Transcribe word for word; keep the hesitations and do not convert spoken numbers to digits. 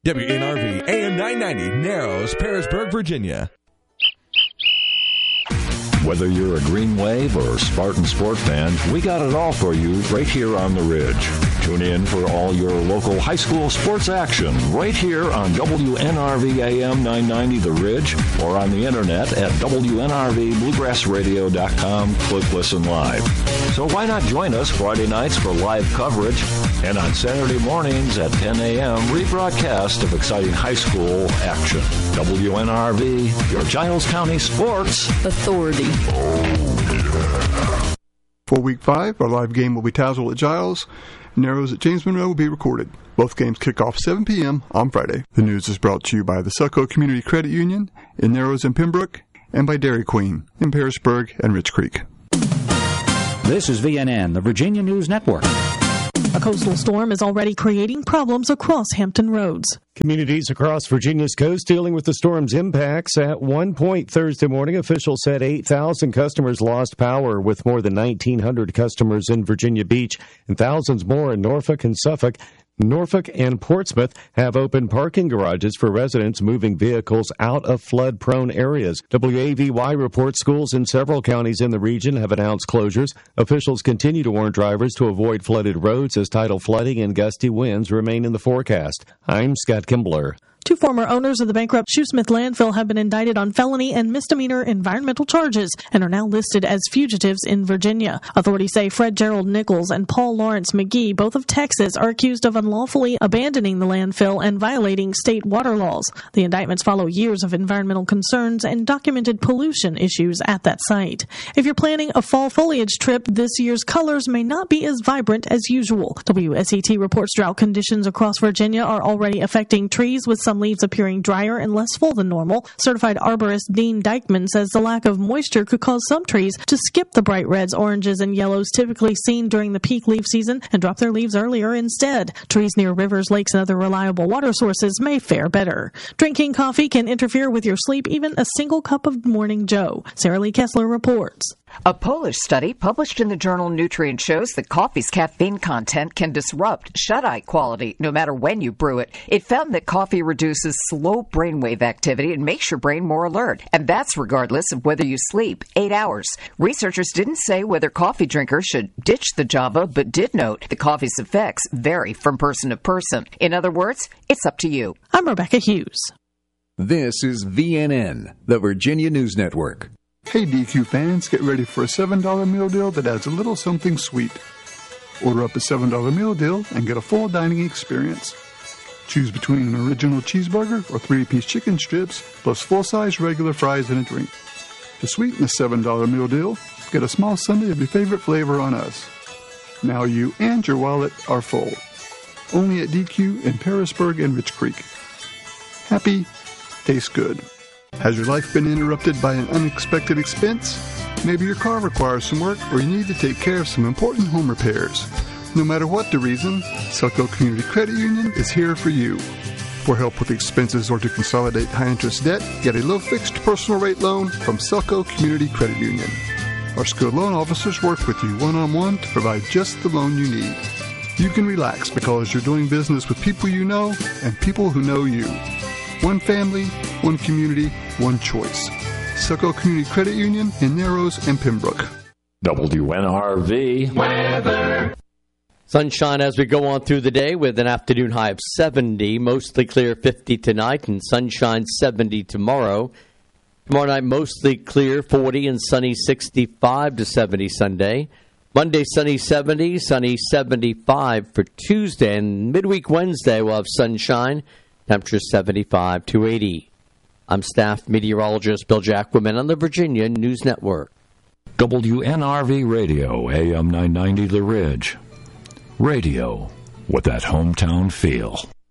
W N R V A M nine ninety, Narrows, Pearisburg, Virginia. Whether you're a Green Wave or Spartan Sport fan, we got it all for you right here on the Ridge. Tune in for all your local high school sports action right here on W N R V A M nine ninety The Ridge or on the internet at W N R V bluegrass radio dot com. Click Listen Live. So why not join us Friday nights for live coverage and on Saturday mornings at ten a.m. rebroadcast of exciting high school action. W N R V, your Giles County Sports Authority. For week five, our live game will be Tazewell at Giles. Narrows at James Monroe will be recorded. Both games kick off seven p.m. on Friday. The news is brought to you by the Succo Community Credit Union in Narrows and Pembroke, and by Dairy Queen in Pearisburg and Rich Creek. This is V N N, the Virginia News Network. A coastal storm is already creating problems across Hampton roads. Communities across Virginia's coast dealing with the storm's impacts. At one point Thursday morning, officials said eight thousand customers lost power, with more than nineteen hundred customers in Virginia Beach and thousands more in Norfolk and Suffolk. Norfolk and Portsmouth have open parking garages for residents moving vehicles out of flood-prone areas. W A V Y reports schools in several counties in the region have announced closures. Officials continue to warn drivers to avoid flooded roads as tidal flooding and gusty winds remain in the forecast. I'm Scott Kimbler. Two former owners of the bankrupt Shoesmith landfill have been indicted on felony and misdemeanor environmental charges and are now listed as fugitives in Virginia. Authorities say Fred Gerald Nichols and Paul Lawrence McGee, both of Texas, are accused of unlawfully abandoning the landfill and violating state water laws. The indictments follow years of environmental concerns and documented pollution issues at that site. If you're planning a fall foliage trip, this year's colors may not be as vibrant as usual. W S E T reports drought conditions across Virginia are already affecting trees, with some leaves appearing drier and less full than normal. Certified arborist Dean Dykeman says the lack of moisture could cause some trees to skip the bright reds, oranges, and yellows typically seen during the peak leaf season and drop their leaves earlier instead. Trees near rivers, lakes, and other reliable water sources may fare better. Drinking coffee can interfere with your sleep, even a single cup of Morning Joe. Sarah Lee Kessler reports. A Polish study published in the journal Nutrient shows that coffee's caffeine content can disrupt shut-eye quality no matter when you brew it. It found that coffee reduces slow brainwave activity and makes your brain more alert, and that's regardless of whether you sleep eight hours. Researchers didn't say whether coffee drinkers should ditch the Java, but did note that coffee's effects vary from person to person. In other words, it's up to you. I'm Rebecca Hughes. This is V N N, the Virginia News Network. Hey D Q fans, get ready for a seven dollar meal deal that adds a little something sweet. Order up a seven dollar meal deal and get a full dining experience. Choose between an original cheeseburger or three-piece chicken strips, plus full-size regular fries and a drink. To sweeten the seven dollar meal deal, get a small sundae of your favorite flavor on us. Now you and your wallet are full. Only at D Q in Pearisburg and Rich Creek. Happy, tastes good. Has your life been interrupted by an unexpected expense? Maybe your car requires some work, or you need to take care of some important home repairs. No matter what the reason, Succo Community Credit Union is here for you. For help with expenses or to consolidate high-interest debt, get a low-fixed personal rate loan from Succo Community Credit Union. Our skilled loan officers work with you one-on-one to provide just the loan you need. You can relax because you're doing business with people you know and people who know you. One family, one community, one choice. Succo Community Credit Union in Narrows and Pembroke. W N R V weather. Sunshine as we go on through the day with an afternoon high of seventy, mostly clear fifty tonight, and sunshine seventy tomorrow. Tomorrow night mostly clear forty and sunny sixty-five to seventy Sunday. Monday sunny seventy, sunny seventy-five for Tuesday, and midweek Wednesday we'll have sunshine. Temperature seventy-five to eighty. I'm staff meteorologist Bill Jacquemin on the Virginia News Network. W N R V Radio, A M nine ninety The Ridge. Radio with that hometown feel.